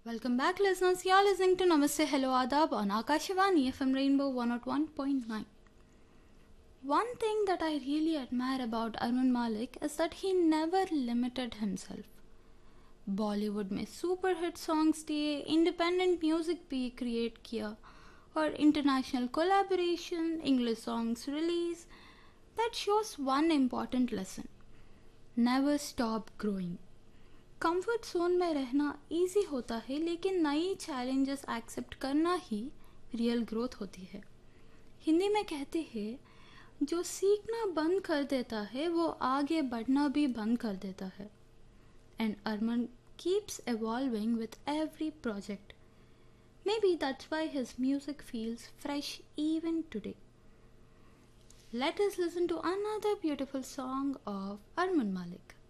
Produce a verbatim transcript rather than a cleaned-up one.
Welcome back, listeners. You're listening to Namaste Hello Adab on Akashvani F M Rainbow one oh one point nine. One thing that I really admire about Arman Malik is that he never limited himself. Bollywood में super hit songs दिए, independent music भी create किया और international collaboration, English songs release. That shows one important lesson: never stop growing. Comfort zone में रहना easy होता है, लेकिन नई चैलेंजेस एक्सेप्ट करना ही रियल ग्रोथ होती है. हिंदी में कहते हैं, जो सीखना बंद कर देता है वो आगे बढ़ना भी बंद कर देता है. And Arman keeps evolving with every project. Maybe that's why his music feels fresh even today. Let us listen to another beautiful song of Arman Malik.